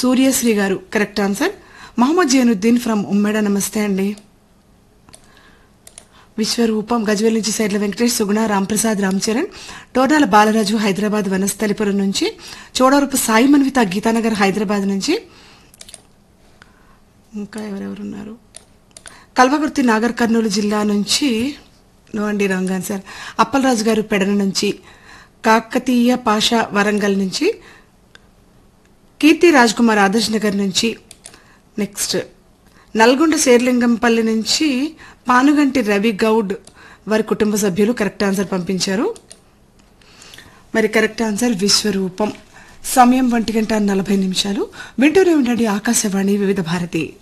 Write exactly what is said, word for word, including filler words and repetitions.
సూర్యశ్రీ గారు correct answer. Mohammed Zainuddin from ఉమ్మేడ నమస్తే అండి. విశ్వరూపం గజ్వేల్ నుంచి సైడ్ల వెంకటేష్, సుగుణ, రాంప్రసాద్, రామ్ చరణ్, టోర్నాల బాలరాజు హైదరాబాద్ వనస్థలిపురం నుంచి, చోడవరపు సాయి మన్విత గీతానగర్ హైదరాబాద్ నుంచి, ఇంకా ఎవరెవరున్నారు, కల్వకుర్తి నాగర్ కర్నూలు జిల్లా నుంచి నో అండి రాంగ్ ఆన్సర్. అప్పలరాజు గారు పెడన నుంచి, కాకతీయ పాషా వరంగల్ నుంచి, కీర్తి రాజ్ కుమార్ ఆదర్శ్ నగర్ నుంచి, నెక్స్ట్ నల్గొండ శేర్లింగంపల్లి నుంచి పానుగంటి రవి గౌడ్ వారి కుటుంబ సభ్యులు కరెక్ట్ ఆన్సర్ పంపించారు. మరి కరెక్ట్ ఆన్సర్ విశ్వరూపం. సమయం ఒంటి గంట నలభై నిమిషాలు. వింటూనే ఉండండి ఆకాశవాణి వివిధ భారతి.